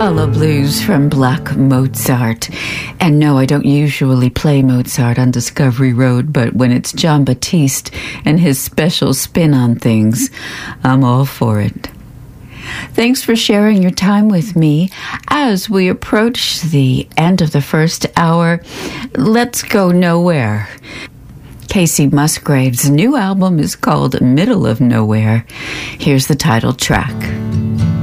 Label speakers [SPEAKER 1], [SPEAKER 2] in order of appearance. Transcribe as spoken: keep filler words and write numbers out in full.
[SPEAKER 1] La Blues from Black Mozart. And no, I don't usually play Mozart on Discovery Road, but when it's Jon Batiste and his special spin on things, I'm all for it. Thanks for sharing your time with me. As we approach the end of the first hour, let's go nowhere. Kacey Musgrave's new album is called Middle of Nowhere. Here's the title track.